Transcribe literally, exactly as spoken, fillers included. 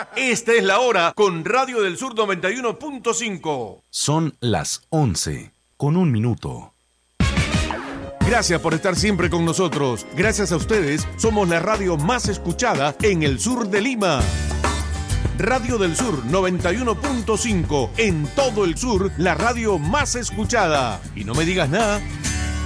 Esta es la hora con Radio del Sur noventa y uno punto cinco. Son las once con un minuto. Gracias por estar siempre con nosotros. Gracias a ustedes, somos la radio más escuchada en el sur de Lima. Radio del Sur noventa y uno punto cinco. En todo el sur, la radio más escuchada. Y no me digas nada.